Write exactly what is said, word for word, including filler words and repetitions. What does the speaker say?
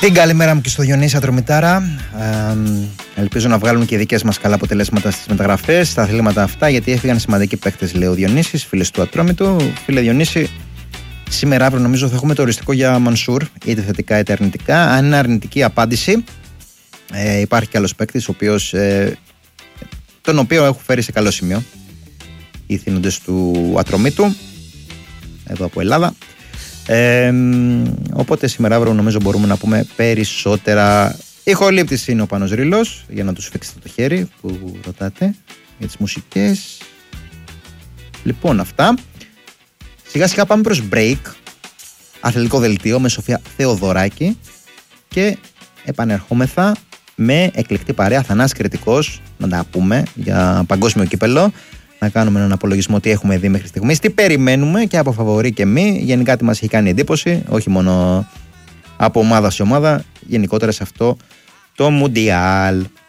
Την καλημέρα μου και στο Διονύση Ατρομητάρα. Ε, ελπίζω να βγάλουν και οι δικές μας καλά αποτελέσματα στις μεταγραφές, στα αθλήματα αυτά, γιατί έφυγαν σημαντικοί παίκτες, λέει ο Διονύσης, φίλος του Ατρόμητου. Φίλε Διονύση, σήμερα αύριο νομίζω θα έχουμε το οριστικό για Μανσούρ, είτε θετικά είτε αρνητικά. Αν είναι αρνητική απάντηση, ε, υπάρχει κι άλλος παίκτης, ο οποίος, ε, τον οποίο έχω φέρει σε καλό σημείο οι θύνοντες του Ατρομήτου, εδώ από Ελλάδα. Ε, οπότε σήμερα αύριο νομίζω μπορούμε να πούμε περισσότερα. Ηχολήπτης είναι ο Πάνος Ρήλος, για να τους φέξετε το χέρι που ρωτάτε για τις μουσικές. Λοιπόν, αυτά. Σιγά σιγά πάμε προς break, αθλητικό δελτίο με Σοφία Θεοδωράκη, και επανερχόμεθα με εκλεκτή παρέα. Θανάσης Κρητικός, να τα πούμε για παγκόσμιο κύπελο, να κάνουμε έναν απολογισμό τι έχουμε δει μέχρι στιγμής, τι περιμένουμε και από φαβορί και μη, γενικά τι μας έχει κάνει εντύπωση, όχι μόνο από ομάδα σε ομάδα, γενικότερα σε αυτό το Μουντιάλ.